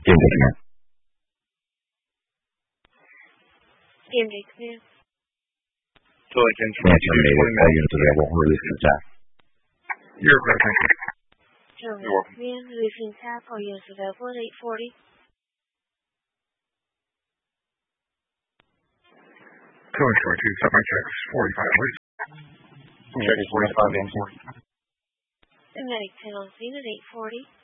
command. DMJ command. Command terminated. All units available. Release from TAP. You're welcome. Terminated command. Releasing TAP. All units available at 840. Code 22, set my checks 45, please. Checks 45 and 40. Magnetic 10 on scene at 840.